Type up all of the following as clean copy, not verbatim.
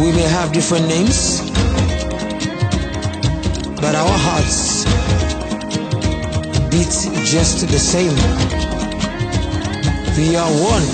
We may have different names, but our hearts beat just the same. We are one.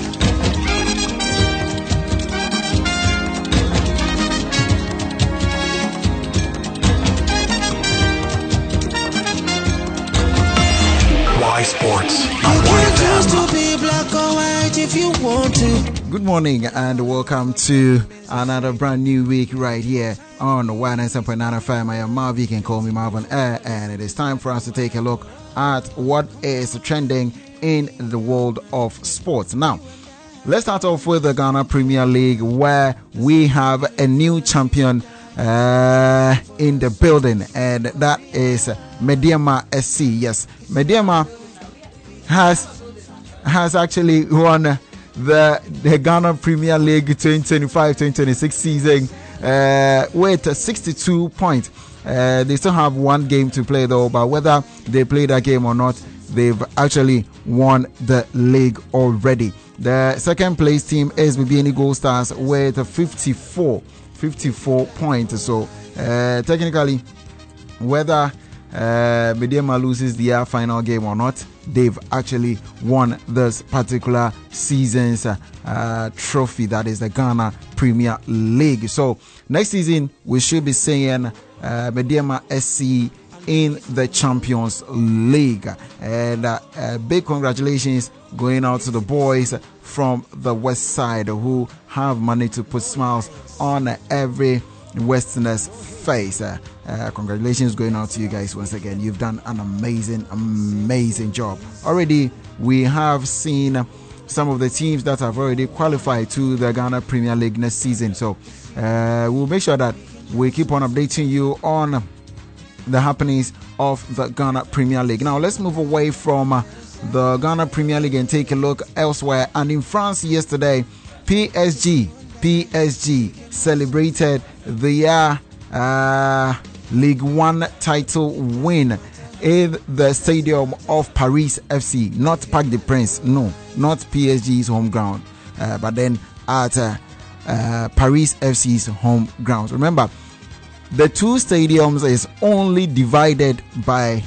Y Sports on YFM. If you want to. Good morning and welcome to another brand new week right here on 107.9 FM. I am Marv. You can call me Marvin Air, and it is time for us to take a look at what is trending in the world of sports. Now, let's start off with the Ghana Premier League, where we have a new champion in the building, and that is Medeama SC. Yes, Medeama has actually won the Ghana Premier League 2025-2026 season with 62 points. They still have one game to play though, but whether they play that game or not, they've actually won the league already. The second place team is BBN Gold Stars with 54 points. So technically, whether Medeama loses their final game or not, they've actually won this particular season's trophy, that is the Ghana Premier League. So next season we should be seeing Medeama SC in the Champions League, and big congratulations going out to the boys from the West Side who have managed to put smiles on every Westerner's face. Congratulations going out to you guys once again. You've done an amazing job. Already we have seen some of the teams that have already qualified to the Ghana Premier League next season. So we'll make sure that we keep on updating you on the happenings of the Ghana Premier League. Now let's move away from the Ghana Premier League and take a look elsewhere. And in France yesterday, PSG celebrated their League One title win in the stadium of Paris FC, not Parc des Princes, no, not PSG's home ground, but then at Paris FC's home grounds. Remember, the two stadiums is only divided by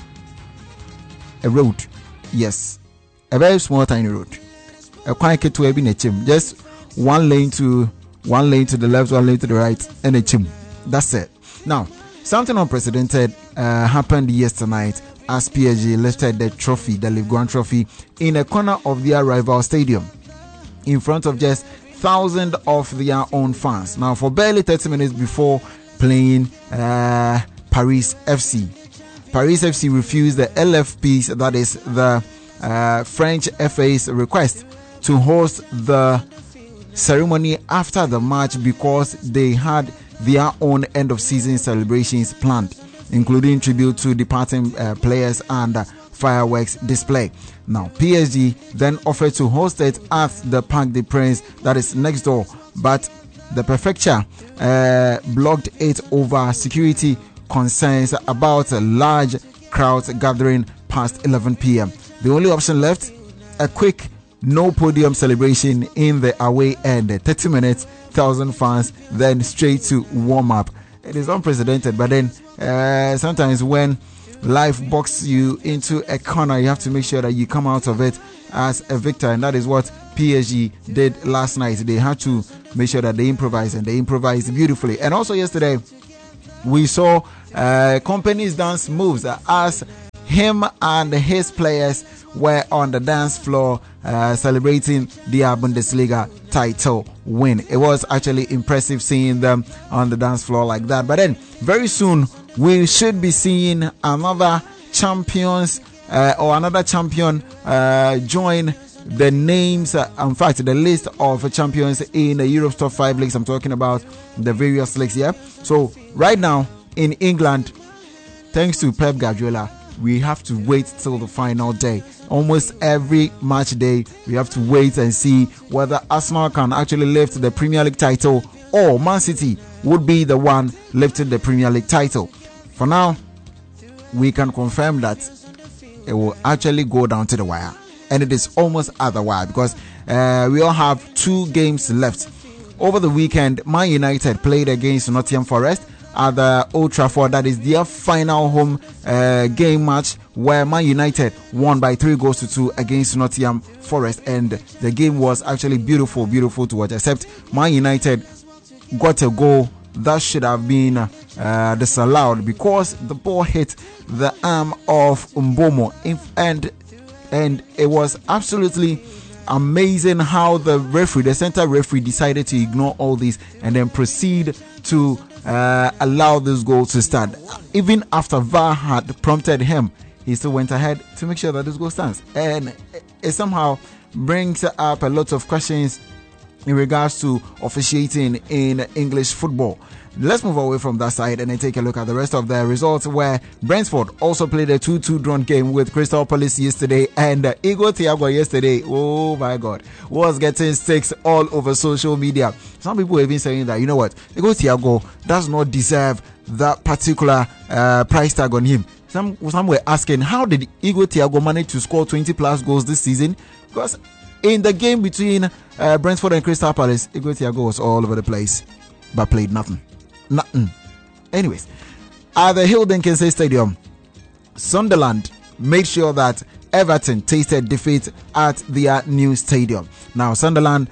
a road. Yes, a very small tiny road. A quite just one lane to the left, one lane to the right, and a chim. That's it. Now, something unprecedented happened yesterday night as PSG lifted the trophy, the Ligue 1 trophy, in a corner of their rival stadium in front of just thousands of their own fans. Now, for barely 30 minutes before playing Paris FC, Paris FC refused the LFP's, that is the French FA's request to host the ceremony after the match because they had their own end of season celebrations planned, including tribute to departing players and fireworks display. Now PSG then offered to host it at the Parc des Princes, that is next door, but the prefecture blocked it over security concerns about a large crowd gathering past 11 p.m. The only option left, a quick no podium celebration in the away end. 30 minutes, 1,000 fans, then straight to warm up. It is unprecedented, but then sometimes when life boxes you into a corner, you have to make sure that you come out of it as a victor, and that is what PSG did last night. They had to make sure that they improvise, and they improvised beautifully. And also yesterday we saw Kompany's dance moves as him and his players were on the dance floor celebrating their Bundesliga title win. It was actually impressive seeing them on the dance floor like that. But then very soon we should be seeing another champions or another champion join the names, in fact the list of champions in Europe's top 5 leagues. I'm talking about the various leagues here. So right now in England, thanks to Pep Guardiola, we have to wait till the final day. Almost every match day, we have to wait and see whether Arsenal can actually lift the Premier League title or Man City would be the one lifting the Premier League title. For now, we can confirm that it will actually go down to the wire. And it is almost at the wire because we all have 2 games left. over the weekend, Man United played against Nottingham Forest at the Old Trafford. That is their final home game match, where Man United won by 3-2 against Nottingham Forest, and the game was actually beautiful to watch, except Man United got a goal that should have been disallowed because the ball hit the arm of Mbomo, and it was absolutely amazing how the center referee decided to ignore all this and then proceed to allow this goal to stand. Even after VAR had prompted him, he still went ahead to make sure that this goal stands, and it somehow brings up a lot of questions in regards to officiating in English football. Let's move away from that side and then take a look at the rest of the results, where Brentford also played a 2-2 drawn game with Crystal Palace yesterday, and Igor Thiago yesterday, oh my God, was getting sticks all over social media. Some people have been saying that, you know what, Igor Thiago does not deserve that particular price tag on him. Some were asking, how did Igor Thiago manage to score 20 plus goals this season? Because in the game between Brentford and Crystal Palace, Igor Thiago was all over the place but played nothing. Anyways, at the Hill Dickinson Stadium, Sunderland made sure that Everton tasted defeat at their new stadium. Now, Sunderland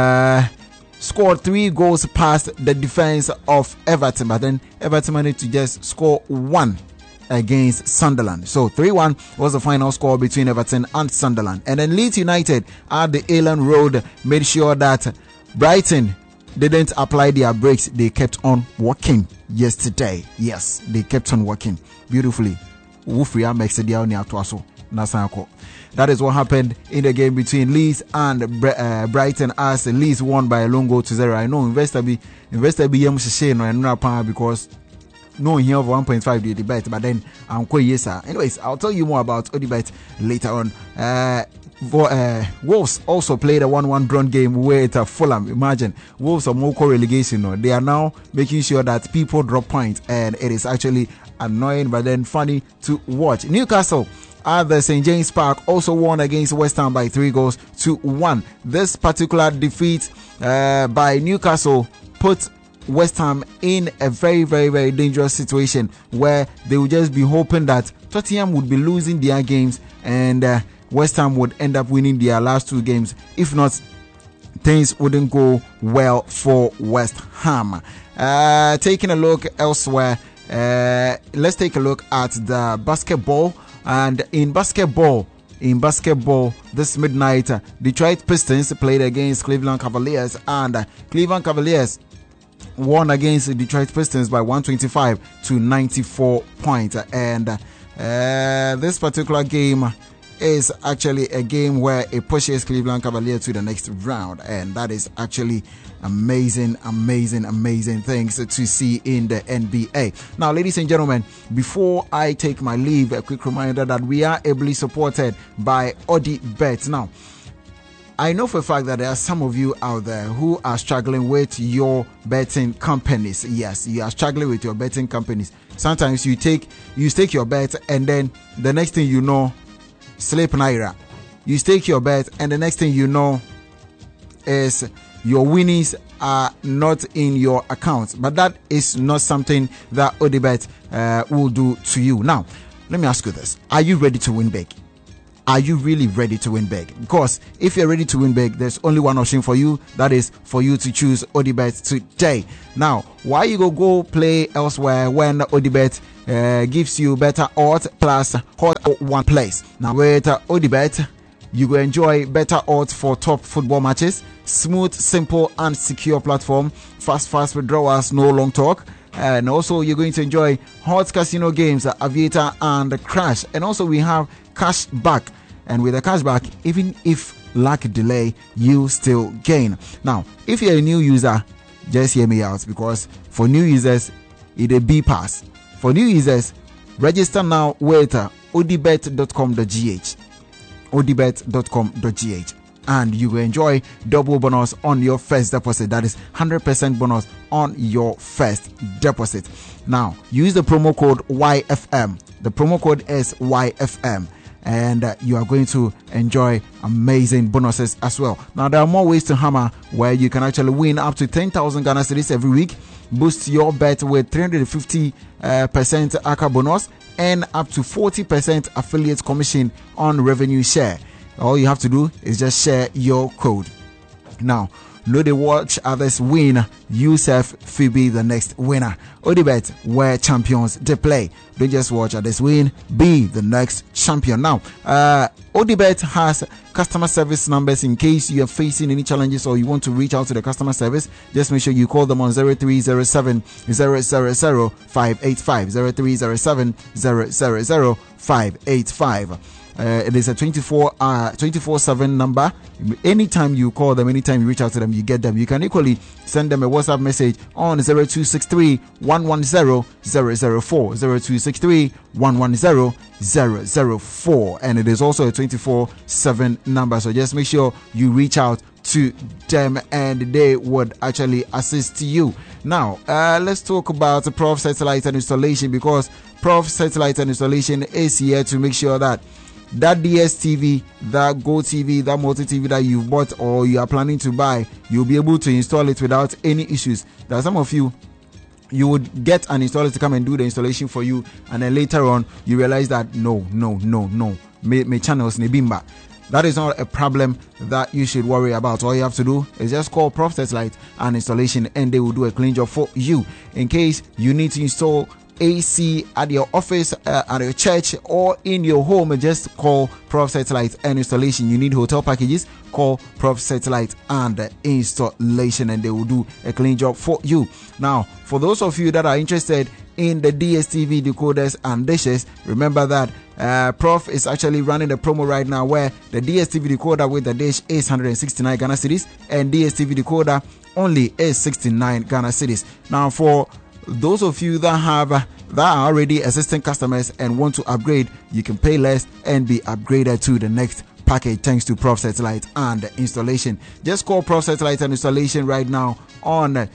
scored 3 goals past the defense of Everton, but then Everton managed to just score 1 against Sunderland. So 3-1 was the final score between Everton and Sunderland. And then Leeds United at the Elland Road made sure that Brighton didn't apply their brakes. They kept on working yesterday. Yes, they kept on working beautifully. That is what happened in the game between Leeds and Brighton, as Leeds won by a long goal to 0. I know investor be because no here over 1.5 the debate, but then I'm quite yes sir. Anyways, I'll tell you more about Odibet later on. Wolves also played a 1-1 drawn game with Fulham. Imagine, Wolves are more relegation. No? They are now making sure that people drop points, and it is actually annoying but then funny to watch. Newcastle at the St. James Park also won against West Ham by 3-1. This particular defeat by Newcastle put West Ham in a very, very, very dangerous situation, where they would just be hoping that Tottenham would be losing their games and West Ham would end up winning their last 2 games. If not, things wouldn't go well for West Ham. Taking a look elsewhere, let's take a look at the basketball. And in basketball, this midnight, Detroit Pistons played against Cleveland Cavaliers, and Cleveland Cavaliers won against the Detroit Pistons by 125 to 94 points. And this particular game is actually a game where it pushes Cleveland Cavaliers to the next round, and that is actually amazing things to see in the NBA. Now, ladies and gentlemen, before I take my leave, a quick reminder that we are ably supported by Odibet. Now, I know for a fact that there are some of you out there who are struggling with your betting companies. Yes, you are struggling with your betting companies. Sometimes you stake your bet, and then the next thing you know, slip naira. You stake your bet, and the next thing you know is your winnings are not in your account. But that is not something that Odibet will do to you. Now, let me ask you this: are you ready to win big? Are you really ready to win big? Because if you're ready to win big, there's only one option for you. That is for you to choose Odibet today. Now, why you go play elsewhere when Odibet gives you better odds plus hot one place? Now, with Odibet, you will enjoy better odds for top football matches, smooth, simple, and secure platform, fast withdrawals, no long talk. And also, you're going to enjoy hot casino games, Aviator and Crash. And also, we have cash back. And with the cash back, even if luck delay, you still gain. Now, if you're a new user, just hear me out, because for new users, it's a B pass. For new users, register now with odibet.com.gh. odibet.com.gh. And you will enjoy double bonus on your first deposit. That is 100% bonus on your first deposit. Now, use the promo code YFM. The promo code is YFM. and you are going to enjoy amazing bonuses as well. Now, there are more ways to hammer where you can actually win up to 10,000 Ghana cedis every week. Boost your bet with 350% ACA bonus and up to 40% affiliate commission on revenue share. All you have to do is just share your code. Now, no they watch others win, yourself be the next winner. Odibet, where champions they play. Don't just watch others win, be the next champion. Now, Odibet has customer service numbers in case you are facing any challenges or you want to reach out to the customer service. Just make sure you call them on 0307 000 585 0307 000 585. It is a 24/7 number. Anytime you call them, anytime you reach out to them, you get them. You can equally send them a WhatsApp message on 0263 110 004 0263 110 004, and it is also a 24/7 number. So just make sure you reach out to them and they would actually assist you. Now, let's talk about the Prof Satellite and Installation, because Prof Satellite and Installation is here to make sure that DSTV, that Go TV, that Multi TV that you've bought or you are planning to buy, you'll be able to install it without any issues. There are some of you would get an installer to come and do the installation for you, and then later on you realize that no, my channels nebimba. That is not a problem that you should worry about. All you have to do is just call Prof Satellite and Installation, and they will do a clean job for you. In case you need to install AC at your office, at your church, or in your home, just call Prof Satellite and Installation. You need hotel packages, call Prof Satellite and Installation, and they will do a clean job for you. Now, for those of you that are interested in the DSTV decoders and dishes, remember that Prof is actually running a promo right now where the DSTV decoder with the dish is 169 Ghana cedis and DSTV decoder only is 69 Ghana cedis. Now, for those of you that are already existing customers and want to upgrade, you can pay less and be upgraded to the next package thanks to Prof Satellite and Installation. Just call Prof Satellite and Installation right now on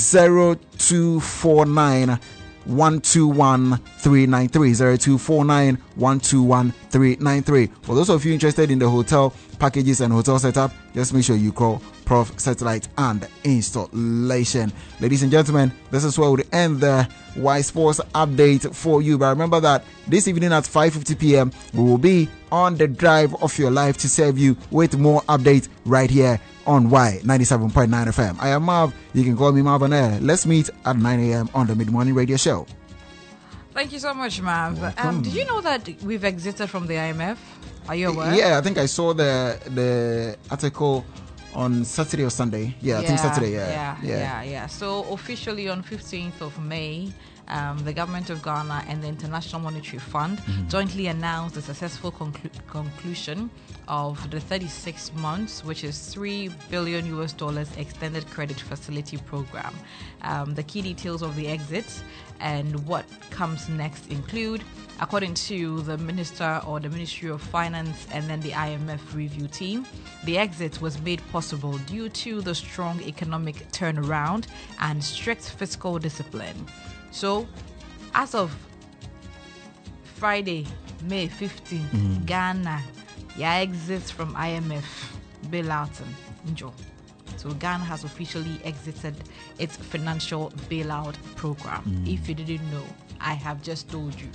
0249 121 393 0249 121 393. For those of you interested in the hotel packages and hotel setup, just make sure you call Prof Satellite and Installation. Ladies and gentlemen, this is where we end the Y Sports update for you. But remember that this evening at 5:50 p.m. we will be on the drive of your life to serve you with more updates right here on Y 97.9 FM. I am Marv. You can call me Marv on air. Let's meet at 9 a.m. on the Mid Morning Radio Show. Thank you so much, Marv. Did you know that we've exited from the IMF? Are you aware? Yeah, I think I saw the article on Saturday or Sunday. I think Saturday. Yeah. So officially on 15th of May, the government of Ghana and the International Monetary Fund jointly announced the successful conclusion of the 36 months, which is $3 billion extended credit facility program. The key details of the exit and what comes next include, according to the minister or the Ministry of Finance and then the IMF review team, the exit was made possible due to the strong economic turnaround and strict fiscal discipline. So, as of Friday, May 15th, Ghana exits from IMF bailout. Enjoy. So Ghana has officially exited its financial bailout program. If you didn't know, I have just told you.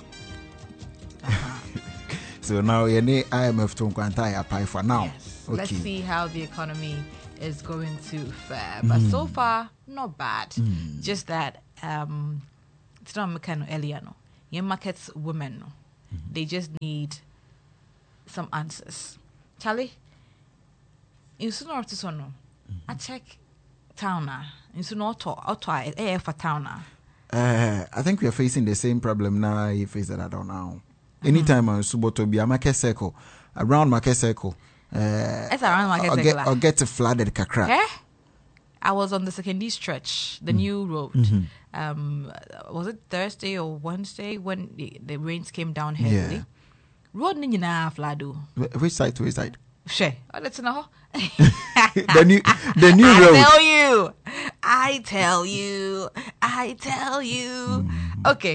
So now you need IMF to apply for now. Yes. Okay. Let's see how the economy is going to fare. But so far, not bad. Just that it's not mechanical earlier. No, your markets women. No, they just need some answers. Charlie, in sooner or later, no, I check town. In sooner or later, for town. I think we are facing the same problem now. You face that I don't know. Anytime on Suboto be a market circle, around market circle. It's around market circle. I'll get flooded kakra. Okay? I was on the secondary stretch, the new road. Was it Thursday or Wednesday when the rains came down heavily? Yeah. Road ni na flado. Which side to which side? Share. Oh, let's know. the new road. I tell you. Okay.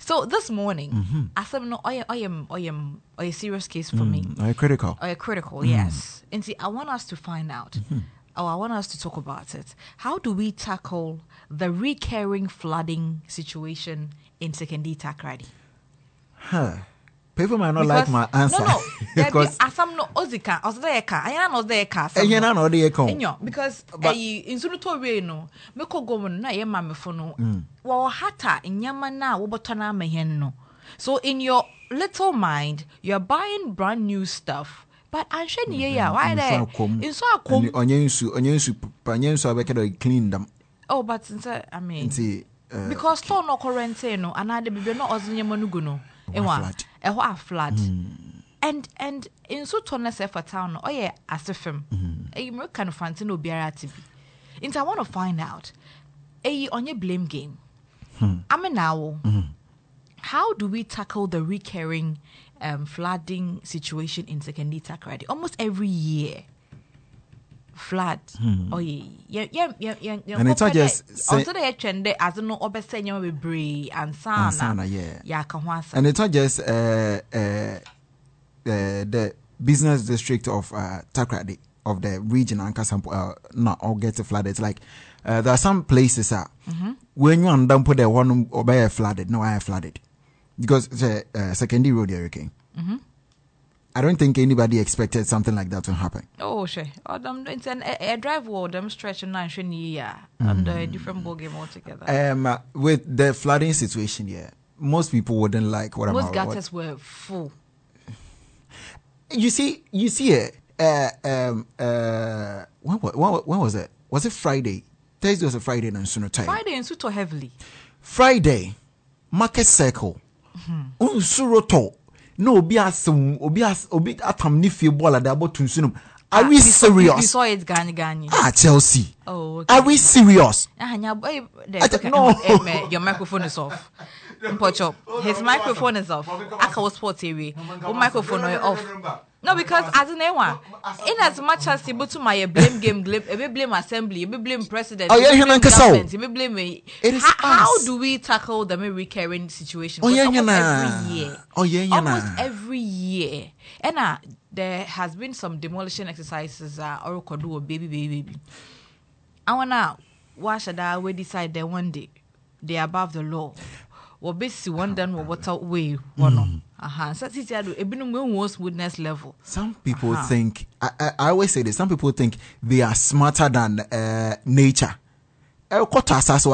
So this morning, I said, no, I am a serious case for me. Critical. Critical, yes. And see, I want us to find out, or I want us to talk about it. How do we tackle the recurring flooding situation in Sekondi Takoradi? People might not like my answer. No. Because asam no ozika, ozeka, ayana no ozeka. Ayana no ozeka. Enyo, because in sunuto we no, meko gomo na ye mame fo no. Wo hata nyama na wo botona mehen no. So in your little mind, you're buying brand new stuff. But anshe ni ya, why there? In so akom. Onyensu abeke clean them. Oh, but since I mean, because store no current no, another bibi no ozinyama nugu no. A flood. And in so tonna se for town, oh yeah, as a film. You can find no biara to be. And I want to find out on your blame game. I'm now. How do we tackle the recurring flooding situation in Sekondi Takoradi? Almost every year. Flood. Oh yeah. And it's not just also the trend as no obesenya we bree and sana. Yeah, and it's not just the business district of Takoradi of the region and not all get flooded. It's like there are some places when you and put the one obey flooded, no I flooded. Because it's a Sekondi Road hurricane. I don't think anybody expected something like that to happen. Oh, sure. It's a drive wall, them stretch and 9 year under a different ball game altogether. With the flooding situation, most people wouldn't like what most gutters were full. You see it. When was it? Was it Friday? Thursday was a Friday and sooner time. Friday and Suto heavily. Friday, Market Circle, Unsuroto. No, obi atam ni fie ball at about tunsunum. Are we serious? You saw it gani. Chelsea. Oh, okay. Are we serious? No. Your microphone is off. His microphone is off. Akawo Sports area. Oh, microphone is off. No, because as an one, in as much as you to my blame game, blame assembly, blame president, blame me. How do we tackle the recurring situation? Every year. Almost every year. And there has been some demolition exercises or could do a baby. I wanna wash that we decide that one day they're above the law. Or basically one done what water way one. So this is smoothness level. Some people think I always say this, some people think they are smarter than nature. But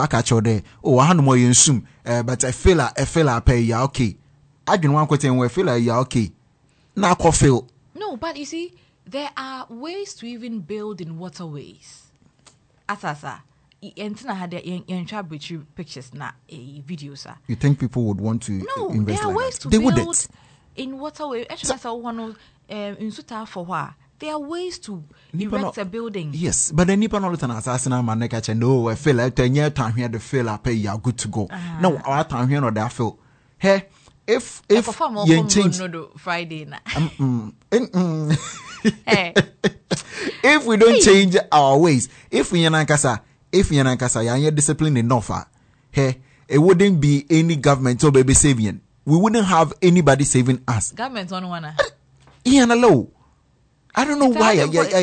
I feel I pay ya okay. I didn't want to say feel like ya okay. Now feel. No, but you see, there are ways to even build in waterways. Asasa. Entina had the pictures na videos. You think people would want to invest there are like ways that? to They build wouldn't. In waterway. Actually, in Suta for what? There are ways to erect a building. Yes, but the Nippon Olton assassin man catch no I feel like 10 year time here the feel I pay you are good to go. No, our time here no that feel. Hey, if you change Friday na. If we don't change our ways, if we are disciplined enough, hey, it wouldn't be any government or baby saving. We wouldn't have anybody saving us. Government on one. Low. I don't know why.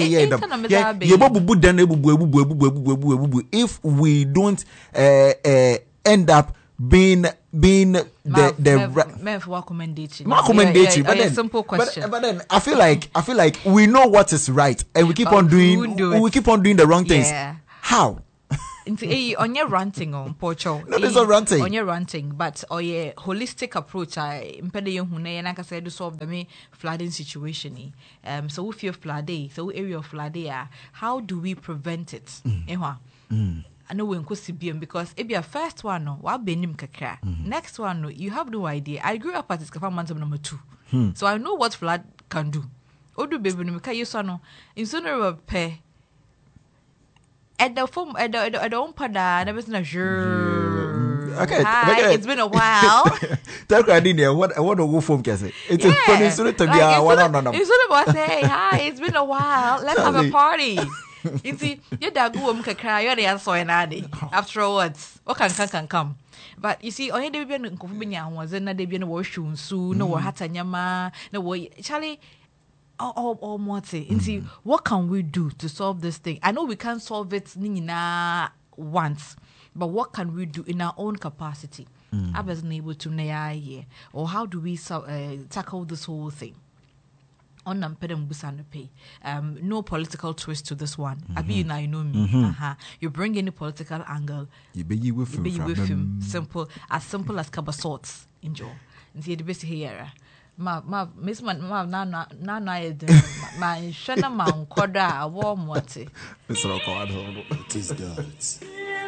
If we don't end up being the recommendation, but then simple question. But then I feel like we know what is right, and we keep on doing the wrong things. Yeah. How? On your ranting on Porcho. No, there's no ranting. On your ranting, but holistic approach. I impede you hune and like I said to solve the flooding situation. So if you're flooded, so area of flooding, how do we prevent it? I know we BM because if your first one, no, what benim kakra. Next one, no, you have no idea. I grew up at Iskafa Mantam number 2, so I know what flood can do. Odu baby no meka yeso no in sooner pay. At the form at the own pada, never seen a okay. It's been a while. Tell Cardini, what a wolf from Cassie. It's a funny story to be one on. It's sort of say, hi, it's been a while. Let's have a party. You see, you da go kakra, you're the answer and afterwards. What can come. But you see, only the baby was in the baby no washroom soon, no hatanyama, no Charlie. Or more say, and see what can we do to solve this thing? I know we can't solve it nina once, but what can we do in our own capacity? I wasn't able to year, or how do we tackle this whole thing? On pay. No political twist to this one. I be now you know me. You bring any political angle. You be with him. Simple as cabasorts. Enjoy. And see the best here. Miss na shana ma nkoda a warm water. It's all called. It is gods.